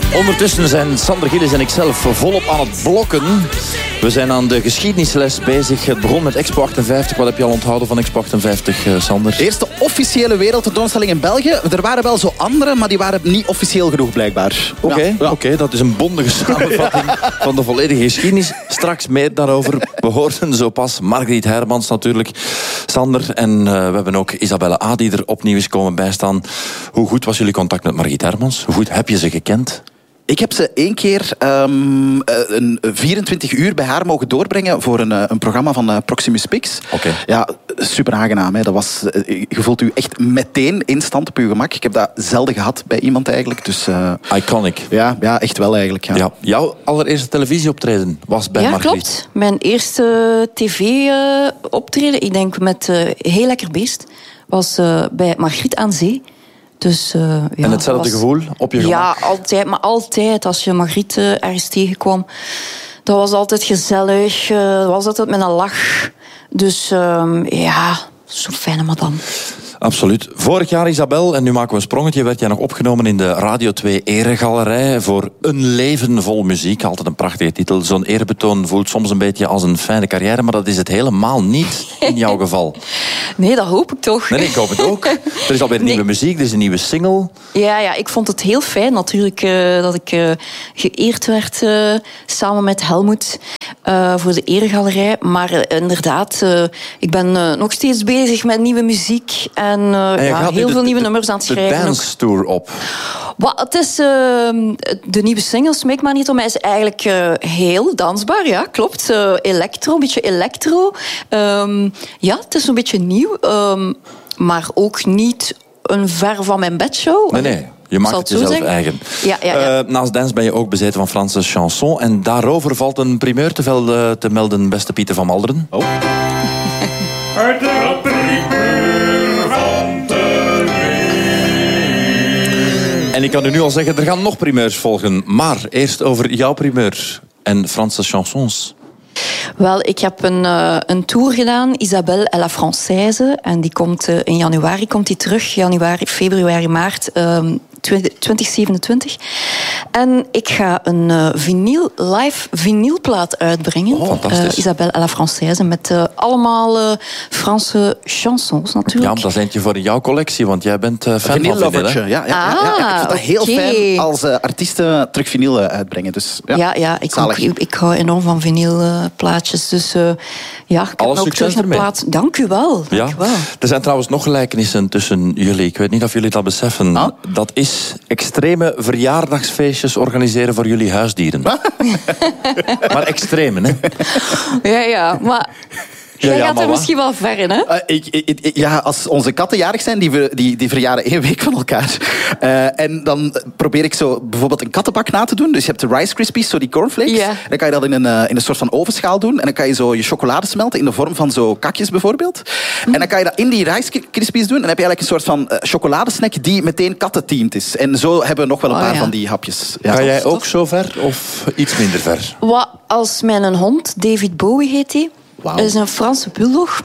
Ondertussen zijn Sander Gillis en ikzelf volop aan het blokken. We zijn aan de geschiedenisles bezig. Het begon met Expo 58. Wat heb je al onthouden van Expo 58, Sander? De eerste officiële wereldtentoonstelling in België. Er waren wel zo andere, maar die waren niet officieel genoeg blijkbaar. Oké, dat is een bondige samenvatting van de volledige geschiedenis. Straks meer daarover. We hoorden zo pas Margriet Hermans natuurlijk. Sander en we hebben ook Isabelle A. die er opnieuw is komen bijstaan. Hoe goed was jullie contact met Margriet Hermans? Hoe goed heb je ze gekend? Ik heb ze 1 keer een 24 uur bij haar mogen doorbrengen voor een programma van Proximus Pix. Okay. Ja, super aangenaam. Hè. Dat was, je voelt u echt meteen instant op uw gemak. Ik heb dat zelden gehad bij iemand eigenlijk. Dus, iconic. Ja, echt wel eigenlijk. Ja. Ja. Jouw allereerste televisieoptreden was bij Margriet. Ja, klopt. Mijn eerste tv-optreden, ik denk met Heel Lekker Beest, was bij Margriet aan Zee. Dus, en hetzelfde gevoel op je gemak? Ja, altijd. Maar altijd als je Margriet ergens tegenkwam. Dat was altijd gezellig. Dat was altijd met een lach. Dus zo'n fijne madame. Absoluut. Vorig jaar, Isabel, en nu maken we een sprongetje, werd jij nog opgenomen in de Radio 2 Eregalerij voor Een leven vol muziek. Altijd een prachtige titel. Zo'n eerbetoon voelt soms een beetje als een fijne carrière, maar dat is het helemaal niet in jouw geval. Nee, dat hoop ik toch. Nee, ik hoop het ook. Er is alweer nieuwe muziek, er is een nieuwe single. Ja, ik vond het heel fijn natuurlijk dat ik geëerd werd samen met Helmoet voor de Eregalerij. Maar inderdaad, ik ben nog steeds bezig met nieuwe muziek. En heel veel nieuwe nummers aan het schrijven. De dance tour op. Het is de nieuwe single, Smeek maar niet om mij, is eigenlijk heel dansbaar. Ja, klopt. Electro, een beetje electro. Het is een beetje nieuw. Maar ook niet een ver van mijn bedshow. Nee. Je maakt het jezelf eigen. Ja. Naast dance ben je ook bezeten van Franse chanson. En daarover valt een primeur te melden, beste Pieter van Malderen. Oh. En ik kan u nu al zeggen, er gaan nog primeurs volgen. Maar eerst over jouw primeur en Franse chansons. Wel, ik heb een tour gedaan, Isabelle et la Française. En die komt in januari terug. Januari, februari, maart 2027. En ik ga een live vinylplaat uitbrengen. Isabelle et la Française. Met allemaal Franse chansons natuurlijk. Ja, dat is eentje voor in jouw collectie, want jij bent fan van vinyl. Ja. Ik vind dat heel fijn als artiesten terug vinyl uitbrengen. Dus, ik hou enorm van vinylplaatjes. Dus ik heb ook terug een plaat. Dank u wel. Er zijn trouwens nog gelijkenissen tussen jullie. Ik weet niet of jullie dat beseffen. Dat is extreme verjaardagsfeestjes organiseren voor jullie huisdieren. Maar extreme, hè? Ja, maar... Jij gaat er misschien wel ver in, hè? Als onze katten jarig zijn, die verjaren 1 week van elkaar. En dan probeer ik zo bijvoorbeeld een kattenbak na te doen. Dus je hebt de Rice Krispies, zo die cornflakes. Yeah. Dan kan je dat in een soort van ovenschaal doen. En dan kan je zo je chocolade smelten in de vorm van zo kakjes bijvoorbeeld. En dan kan je dat in die Rice Krispies doen. En dan heb je eigenlijk een soort van chocoladesnack die meteen kattenteamed is. En zo hebben we nog wel een paar van die hapjes. Ja. Ga jij ook zo ver of iets minder ver? Als mijn hond, David Bowie heet hij. Wow. Dat is een Franse bulldog.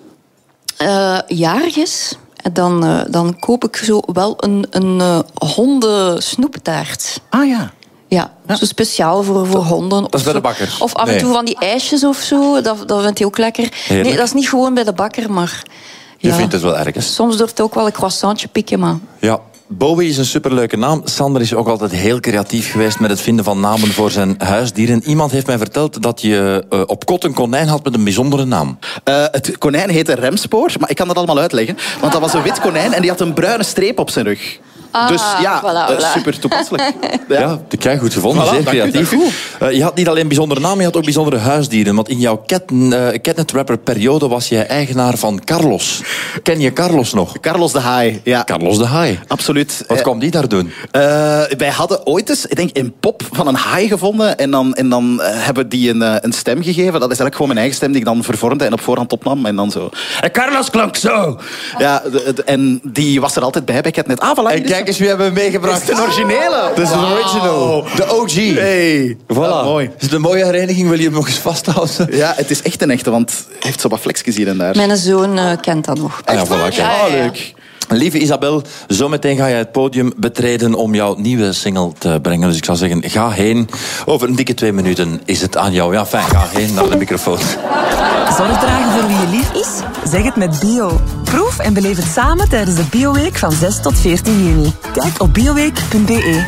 Jarig is. Dan koop ik zo wel een hondensnoeptaart. Ah ja. Ja, zo speciaal voor honden. Dat is bij de bakker? Of af en toe van die ijsjes of zo. Dat vindt hij ook lekker. Heerlijk. Nee, dat is niet gewoon bij de bakker, maar... Je vindt het wel ergens. Soms durft hij ook wel een croissantje pikken, maar... Ja. Bowie is een superleuke naam. Sander is ook altijd heel creatief geweest met het vinden van namen voor zijn huisdieren. Iemand heeft mij verteld dat je op kot een konijn had met een bijzondere naam. Het konijn heette Remspoor, maar ik kan dat allemaal uitleggen. Want dat was een wit konijn en die had een bruine streep op zijn rug. Dus voilà. Super toepasselijk. Ja, dat heb jij goed gevonden. Zeer creatief. Je had niet alleen bijzondere namen, je had ook bijzondere huisdieren. Want in jouw Catnet-rapper-periode was jij eigenaar van Carlos. Ken je Carlos nog? Carlos de Haai, ja. Carlos de Haai. Absoluut. Wat kwam die daar doen? Wij hadden ooit eens, ik denk, een pop van een haai gevonden. En dan hebben die een stem gegeven. Dat is eigenlijk gewoon mijn eigen stem die ik dan vervormde en op voorhand opnam. En dan zo... Carlos klonk zo! Ja, en die was er altijd bij Catnet. Kijk eens, wie hebben we meegebracht? Het is een originele. Het is een original. De OG. Hey. Voilà. Mooi. Is het een mooie hereniging? Wil je hem nog eens vasthouden? Ja, het is echt een echte, want hij heeft zo wat flexjes hier en daar. Mijn zoon kent dat nog. Ah, ja, voilà. Ja. Leuk. Lieve Isabel, zometeen ga je het podium betreden om jouw nieuwe single te brengen. Dus ik zou zeggen, ga heen. Over een dikke 2 minuten is het aan jou. Ja, fijn, ga heen naar de microfoon. Zorg dragen voor wie je lief is? Zeg het met Bio. Proef en beleef het samen tijdens de Bioweek van 6 tot 14 juni. Kijk op bioweek.be.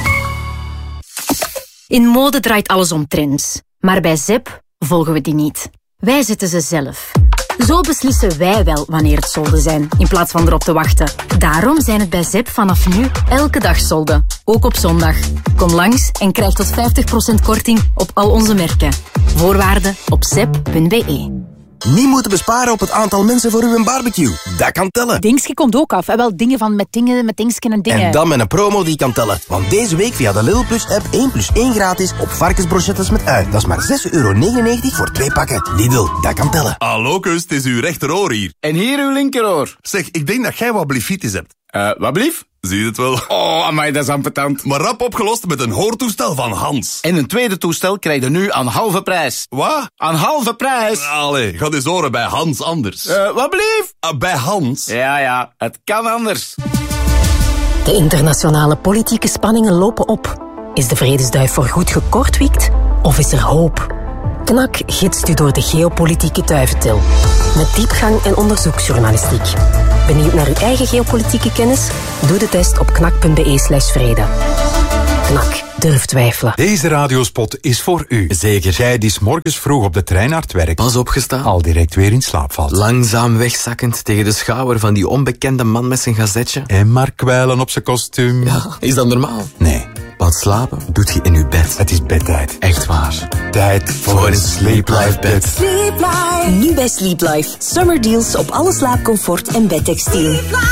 In mode draait alles om trends. Maar bij ZEP volgen we die niet. Wij zetten ze zelf. Zo beslissen wij wel wanneer het solden zijn, in plaats van erop te wachten. Daarom zijn het bij ZEP vanaf nu elke dag solden. Ook op zondag. Kom langs en krijg tot 50% korting op al onze merken. Voorwaarden op zep.be. Niet moeten besparen op het aantal mensen voor uw barbecue. Dat kan tellen. Dingsje komt ook af. Wel dingen van met dingsken en dingen. En dan met een promo die kan tellen. Want deze week via de Lidl Plus app 1 + 1 gratis op varkensbrochettes met ui. Dat is maar €6,99 voor 2 pakken. Lidl, dat kan tellen. Hallo kus, het is uw rechteroor hier. En hier uw linkeroor. Zeg, ik denk dat jij wat blifitis hebt. Wat blief? Zie je het wel? Oh, amai, dat is ambetant. Maar rap opgelost met een hoortoestel van Hans. En een tweede toestel krijg je nu aan halve prijs. Wat? Aan halve prijs? Allee, ga eens horen bij Hans anders. Wat blief? Bij Hans? Ja, het kan anders. De internationale politieke spanningen lopen op. Is de vredesduif voorgoed gekortwiekt? Of is er hoop? KNAK gidst u door de geopolitieke duiventil. Met diepgang en onderzoeksjournalistiek. Benieuwd naar uw eigen geopolitieke kennis? Doe de test op knak.be/vrede. KNAK, durf twijfelen. Deze radiospot is voor u. Zeker jij die 's morgens vroeg op de trein naar het werk pas opgestaan, al direct weer in slaap valt. Langzaam wegzakkend tegen de schouder van die onbekende man met zijn gazetje. En maar kwijlen op zijn kostuum. Ja, is dat normaal? Nee. Want slapen doet je in uw bed. Het is bedtijd. Echt waar. Tijd voor een Sleep Life bed. Sleep Life. Nu bij Sleep Life. Summer deals op alle slaapcomfort en bedtextiel.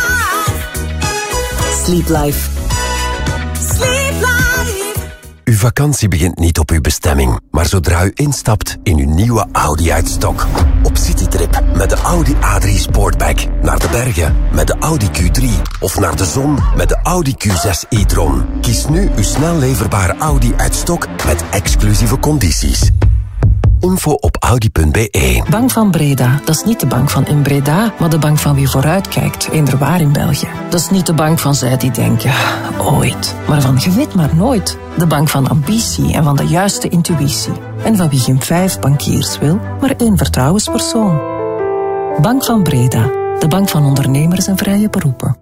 Sleep Life. Sleep Life. Uw vakantie begint niet op uw bestemming, maar zodra u instapt in uw nieuwe Audi uit-stok. Op citytrip met de Audi A3 Sportback. Naar de bergen met de Audi Q3. Of naar de zon met de Audi Q6 e-tron. Kies nu uw snel leverbare Audi uit-stok met exclusieve condities. Info op audi.be. Bank van Breda, dat is niet de bank van in Breda, maar de bank van wie vooruitkijkt, eender in België. Dat is niet de bank van zij die denken, ooit, maar van je weet maar nooit. De bank van ambitie en van de juiste intuïtie. En van wie geen 5 bankiers wil, maar 1 vertrouwenspersoon. Bank van Breda, de bank van ondernemers en vrije beroepen.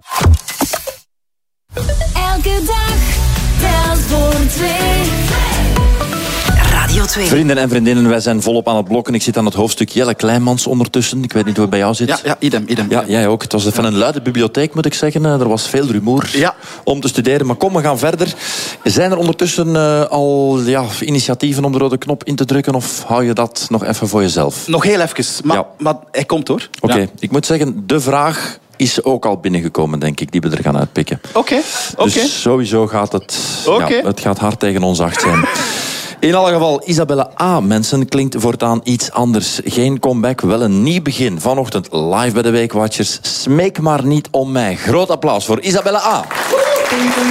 Elke dag telt voor 2. Radio 2. Vrienden en vriendinnen, wij zijn volop aan het blokken. Ik zit aan het hoofdstuk Jelle Kleimans ondertussen. Ik weet niet hoe het bij jou zit. Ja, idem. Ja, jij ook. Het was van een luide bibliotheek, moet ik zeggen. Er was veel rumoer om te studeren. Maar kom, we gaan verder. Zijn er ondertussen al initiatieven om de rode knop in te drukken? Of hou je dat nog even voor jezelf? Nog heel even, maar hij komt hoor. Oké. Ik moet zeggen, de vraag is ook al binnengekomen, denk ik, die we er gaan uitpikken. Oké. Dus sowieso gaat het... het gaat hard tegen ons 8 zijn. In alle geval, Isabelle A. mensen, klinkt voortaan iets anders. Geen comeback, wel een nieuw begin. Vanochtend live bij de Weekwatchers. Smeek maar niet om mij. Groot applaus voor Isabelle A.